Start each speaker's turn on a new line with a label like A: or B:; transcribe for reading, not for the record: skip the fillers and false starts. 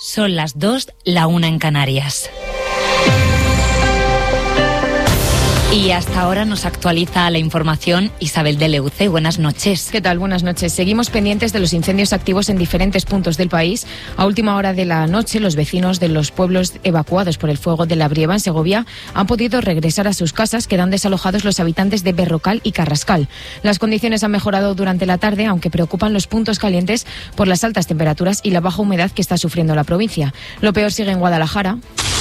A: Son las 2, la 1 en Canarias. Y hasta ahora nos actualiza la información Isabel de Leuce. Buenas noches.
B: ¿Qué tal? Buenas noches. Seguimos pendientes de los incendios activos en diferentes puntos del país. A última hora de la noche, los vecinos de los pueblos evacuados por el fuego de la Brieva, en Segovia, han podido regresar a sus casas. Quedan desalojados los habitantes de Berrocal y Carrascal. Las condiciones han mejorado durante la tarde, aunque preocupan los puntos calientes por las altas temperaturas y la baja humedad que está sufriendo la provincia. Lo peor sigue en Guadalajara.